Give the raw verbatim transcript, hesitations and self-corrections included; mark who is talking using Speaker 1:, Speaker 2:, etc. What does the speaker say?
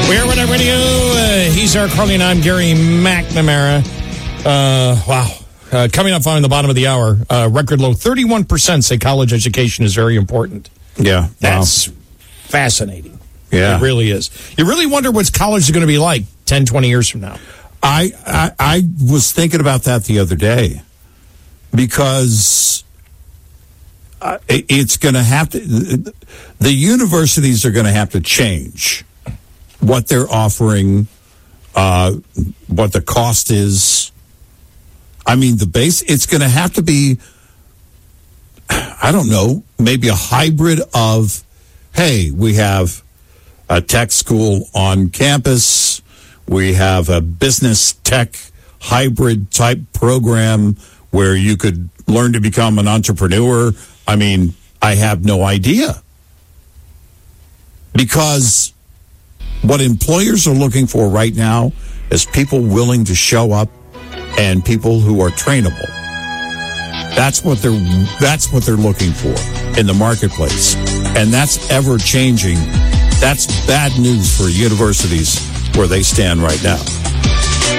Speaker 1: We are Whatever Radio. Uh, he's Eric Harley and I'm Gary McNamara. Uh, wow. Uh, coming up on the bottom of the hour, uh, record low, thirty-one percent say college education is very important.
Speaker 2: Yeah.
Speaker 1: That's wow. fascinating.
Speaker 2: Yeah.
Speaker 1: It really is. You really wonder what college is going to be like ten, twenty years from now.
Speaker 2: I, I, I was thinking about that the other day because uh, it, it's going to have to, the universities are going to have to change what they're offering, uh, what the cost is. I mean, the base, it's going to have to be, I don't know, maybe a hybrid of, hey, we have a tech school on campus, we have a business tech hybrid type program where you could learn to become an entrepreneur. I mean, I have no idea. Because what employers are looking for right now is people willing to show up and people who are trainable. That's what they're that's what they're looking for in the marketplace. And that's ever changing. That's bad news for universities where they stand right now.